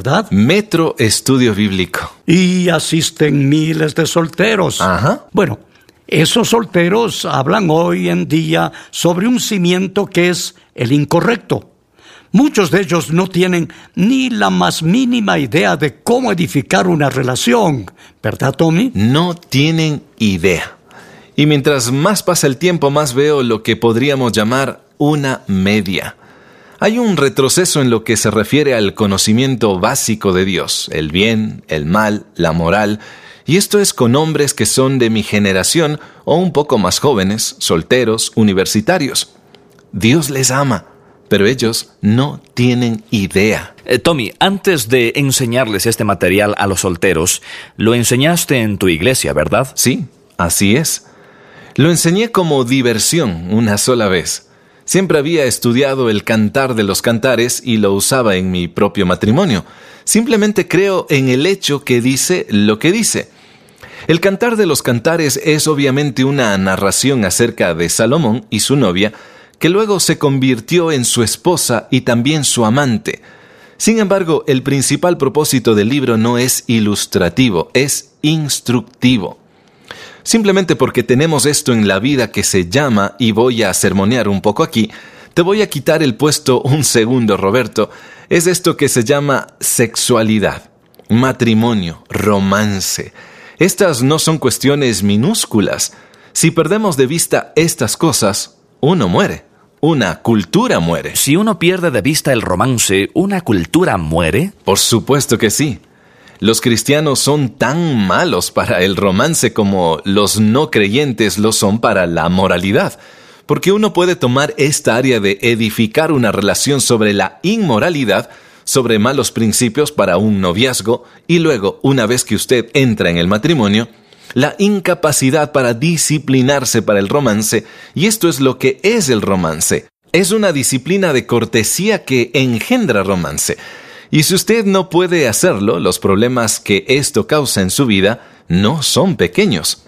¿verdad? Metro Estudio Bíblico. Y asisten miles de solteros. Ajá. Bueno, esos solteros hablan hoy en día sobre un cimiento que es el incorrecto. Muchos de ellos no tienen ni la más mínima idea de cómo edificar una relación, ¿verdad, Tommy? No tienen idea. Y mientras más pasa el tiempo, más veo lo que podríamos llamar una media. Hay un retroceso en lo que se refiere al conocimiento básico de Dios, el bien, el mal, la moral, y esto es con hombres que son de mi generación o un poco más jóvenes, solteros, universitarios. Dios les ama, pero ellos no tienen idea. Tommy, antes de enseñarles este material a los solteros, lo enseñaste en tu iglesia, ¿verdad? Sí, así es. Lo enseñé como diversión una sola vez. Siempre había estudiado el Cantar de los Cantares y lo usaba en mi propio matrimonio. Simplemente creo en el hecho que dice lo que dice. El Cantar de los Cantares es obviamente una narración acerca de Salomón y su novia, que luego se convirtió en su esposa y también su amante. Sin embargo, el principal propósito del libro no es ilustrativo, es instructivo. Simplemente porque tenemos esto en la vida que se llama, y voy a sermonear un poco aquí, te voy a quitar el puesto un segundo, Roberto. Es esto que se llama sexualidad, matrimonio, romance. Estas no son cuestiones minúsculas. Si perdemos de vista estas cosas, uno muere. Una cultura muere. Si uno pierde de vista el romance, ¿una cultura muere? Por supuesto que sí. Los cristianos son tan malos para el romance como los no creyentes lo son para la moralidad. Porque uno puede tomar esta área de edificar una relación sobre la inmoralidad, sobre malos principios para un noviazgo, y luego, una vez que usted entra en el matrimonio, la incapacidad para disciplinarse para el romance, y esto es lo que es el romance. Es una disciplina de cortesía que engendra romance. Y si usted no puede hacerlo, los problemas que esto causa en su vida no son pequeños.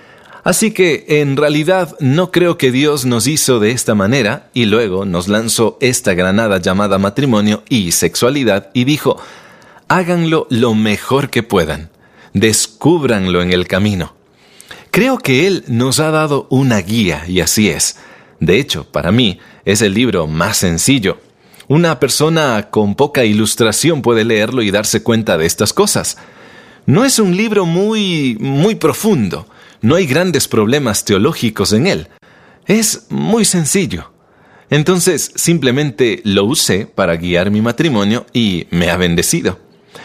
Así que, en realidad, no creo que Dios nos hizo de esta manera, y luego nos lanzó esta granada llamada matrimonio y sexualidad, y dijo, háganlo lo mejor que puedan. Descúbranlo en el camino. Creo que Él nos ha dado una guía, y así es. De hecho, para mí, es el libro más sencillo. Una persona con poca ilustración puede leerlo y darse cuenta de estas cosas. No es un libro muy profundo. No hay grandes problemas teológicos en él. Es muy sencillo. Entonces, simplemente lo usé para guiar mi matrimonio y me ha bendecido.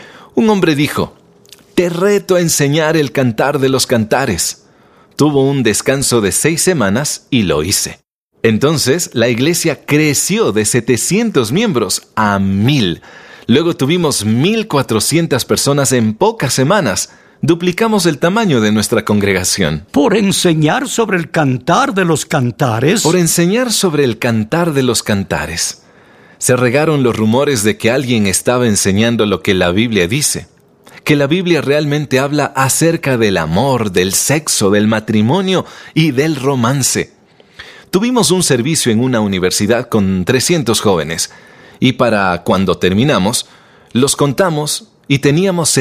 Un hombre dijo, te reto a enseñar el Cantar de los Cantares. Tuvo un descanso de 6 semanas y lo hice. Entonces, la iglesia creció de 700 miembros a 1000. Luego tuvimos 1400 personas en pocas semanas. Duplicamos el tamaño de nuestra congregación. ¿Por enseñar sobre el Cantar de los Cantares? Por enseñar sobre el Cantar de los Cantares. Se regaron los rumores de que alguien estaba enseñando lo que la Biblia dice. Que la Biblia realmente habla acerca del amor, del sexo, del matrimonio y del romance. Tuvimos un servicio en una universidad con 300 jóvenes. Y para cuando terminamos, los contamos y teníamos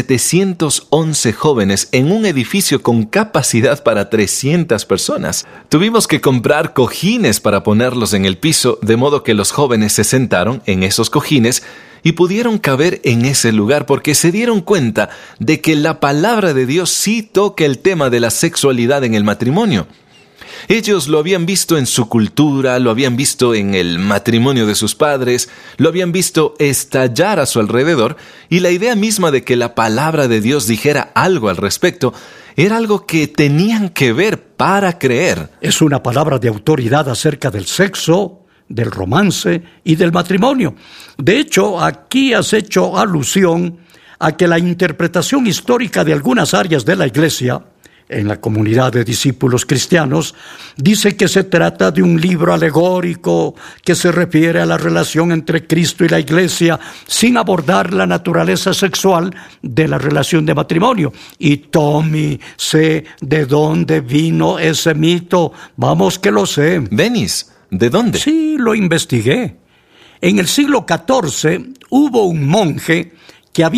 711 jóvenes en un edificio con capacidad para 300 personas. Tuvimos que comprar cojines para ponerlos en el piso, de modo que los jóvenes se sentaron en esos cojines y pudieron caber en ese lugar porque se dieron cuenta de que la palabra de Dios sí toca el tema de la sexualidad en el matrimonio. Ellos lo habían visto en su cultura, lo habían visto en el matrimonio de sus padres, lo habían visto estallar a su alrededor, y la idea misma de que la palabra de Dios dijera algo al respecto era algo que tenían que ver para creer. Es una palabra de autoridad acerca del sexo, del romance y del matrimonio. De hecho, aquí has hecho alusión a que la interpretación histórica de algunas áreas de la iglesia en la comunidad de discípulos cristianos, dice que se trata de un libro alegórico que se refiere a la relación entre Cristo y la iglesia sin abordar la naturaleza sexual de la relación de matrimonio. Y Tommy, sé de dónde vino ese mito. Vamos que lo sé. Denis, ¿de dónde? Sí, lo investigué. En el siglo XIV hubo un monje